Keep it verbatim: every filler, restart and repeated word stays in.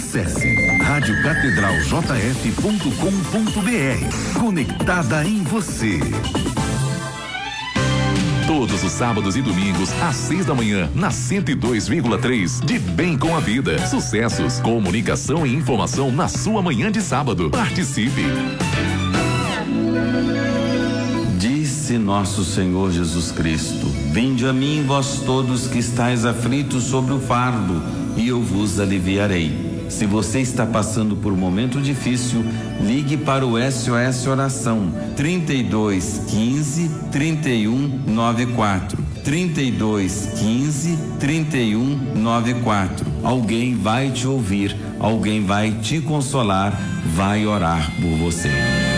Acesse rádio catedral j f ponto com ponto b r. Conectada em você. Todos os sábados e domingos, às seis da manhã, na cento e dois vírgula três, de Bem com a Vida. Sucessos, comunicação e informação na sua manhã de sábado. Participe! Disse nosso Senhor Jesus Cristo: vinde a mim, vós todos que estáis aflitos sobre o fardo, e eu vos aliviarei. Se você está passando por um momento difícil, ligue para o S O S Oração trinta e dois, quinze, trinta e um, noventa e quatro. trinta e dois, quinze, trinta e um, noventa e quatro. Alguém vai te ouvir, alguém vai te consolar, vai orar por você.